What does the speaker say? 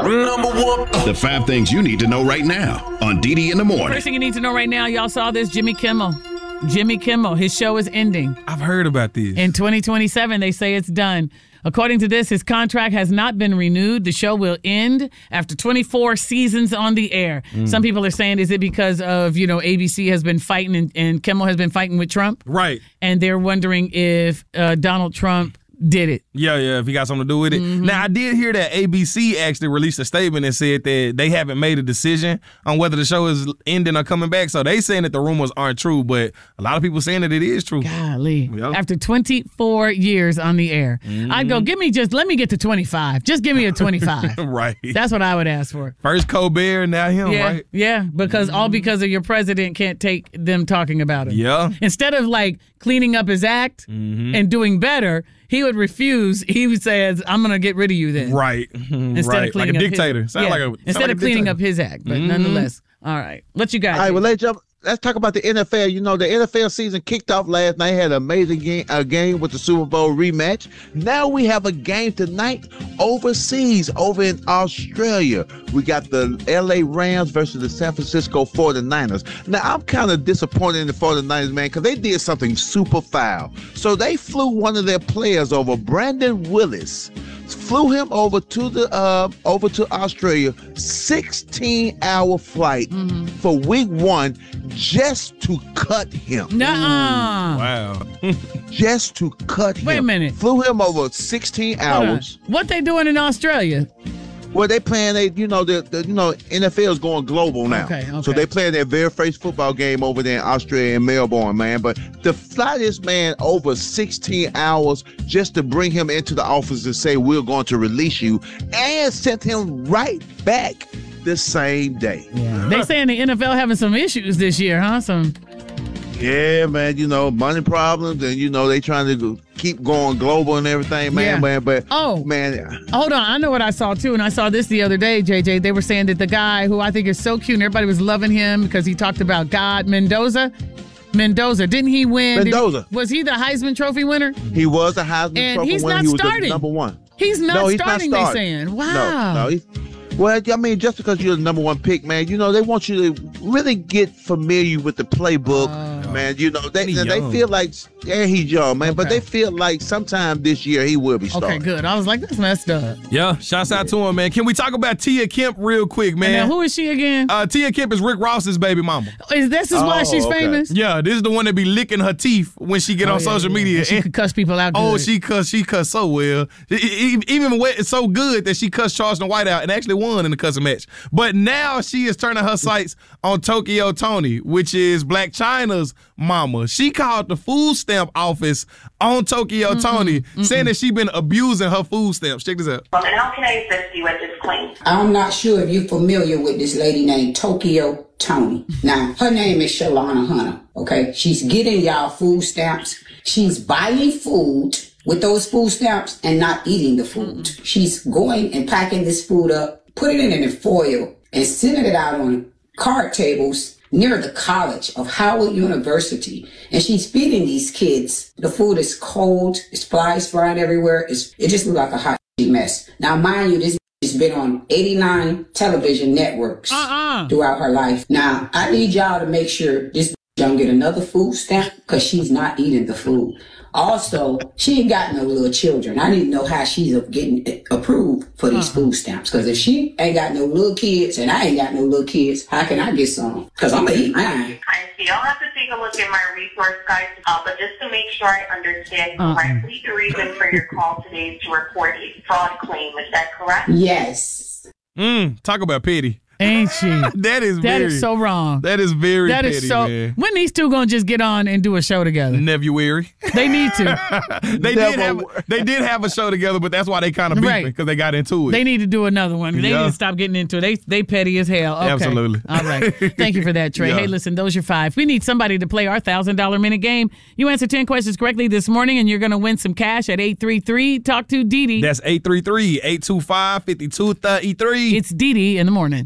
Number one. The 5 things you need to know right now on DD in the Morning. First thing you need to know right now, y'all saw this, Jimmy Kimmel. Jimmy Kimmel, his show is ending. I've heard about this. In 2027, they say it's done. According to this, his contract has not been renewed. The show will end after 24 seasons on the air. Some people are saying, is it because of, ABC has been fighting and Kimmel has been fighting with Trump? Right. And they're wondering if Donald Trump did it. Yeah, if he got something to do with it. Now, I did hear that ABC actually released a statement and said that they haven't made a decision on whether the show is ending or coming back. So they saying that the rumors aren't true, but a lot of people saying that it is true. Golly. Yep. After 24 years on the air. I'd go, let me get to 25. Just give me a 25. Right. That's what I would ask for. First Colbert, now him, Yeah, right? yeah, because all because of your president can't take them talking about him. Yeah. Instead of cleaning up his act and doing better, he would refuse. He would say, "I'm going to get rid of you then." Right. Instead of cleaning like a up dictator. Instead of cleaning up his act, but nonetheless. All right. What you got? All right, well, let's talk about the NFL. The NFL season kicked off last night, had an amazing game with the Super Bowl rematch. Now we have a game tonight overseas, over in Australia. We got the LA Rams versus the San Francisco 49ers. Now, I'm kind of disappointed in the 49ers, man, because they did something super foul. So they flew one of their players over, Brandon Willis, flew him over to Australia, 16-hour flight for week 1 just to cut him. Nuh-uh. Wow. Just to cut him. Wait a minute. Flew him over 16 hours. What they doing in Australia? Well, they playing. The NFL is going global now. Okay. So they playing their very first football game over there in Australia, in Melbourne, man. But to fly this man over 16 hours just to bring him into the office and say we're going to release you, and sent him right back the same day. Yeah. They saying the NFL having some issues this year, huh? Yeah, man, money problems, and they trying to keep going global and everything, man. Yeah. Man, but man, hold on, I know what I saw too, and I saw this the other day, JJ. They were saying that the guy who I think is so cute, and everybody was loving him because he talked about God, Mendoza, didn't he win? Mendoza. Was he the Heisman Trophy winner? He was a Heisman Trophy he's winner. Not he was starting. The number 1. He's not starting. They starting. saying, wow. No. Well, I mean, just because you're the number 1 pick, man, they want you to really get familiar with the playbook, man. They feel like, he's young, man, but they feel like sometime this year he will be starting. Okay, good. I was like, that's messed up. Yeah, shouts out to him, man. Can we talk about Tia Kemp real quick, man? And now, who is she again? Tia Kemp is Rick Ross's baby mama. This is why she's famous? Yeah, this is the one that be licking her teeth when she get on social media. And she could cuss people out good. Oh, she cuss so well. Even it's so good that she cussed Charleston White out and actually won in the cussing match. But now she is turning her sights on Tokyo Toni, which is Blac Chyna's mama. She called the food stamp office on Tokyo Toni, saying that she been abusing her food stamps. Check this out. And how can I assist you with this claim? I'm not sure if you're familiar with this lady named Tokyo Toni. Now, her name is Shalana Hunter, okay? She's getting y'all food stamps. She's buying food with those food stamps and not eating the food. She's going and packing this food up, putting it in a foil, and sending it out on card tables near the College of Howard University. And she's feeding these kids. The food is cold. It's flies flying everywhere. It just looks like a hot mess. Now, mind you, this has been on 89 television networks throughout her life. Now, I need y'all to make sure this don't get another food stamp because she's not eating the food. Also, she ain't got no little children. I need to know how she's getting approved for these food stamps. Because if she ain't got no little kids and I ain't got no little kids, how can I get some? Because I'm going to eat mine. I see. I'll have to take a look at my resource guide. But just to make sure I understand correctly, the reason for your call today is to report a fraud claim. Is that correct? Yes. Talk about petty. Ain't she? That is so wrong. That is very petty, man. When these two gonna just get on and do a show together? Nevuary. They need to. They did have a show together, but that's why they kind of beefing, because they got into it. They need to do another one. They need to stop getting into it. They petty as hell. Okay. Absolutely. All right. Thank you for that, Trey. Hey, listen, those are 5. We need somebody to play our $1,000 minute game. You answer 10 questions correctly this morning, and you're gonna win some cash at 833. Talk to Dee Dee. That's 833-825-5233. It's Dee Dee in the morning.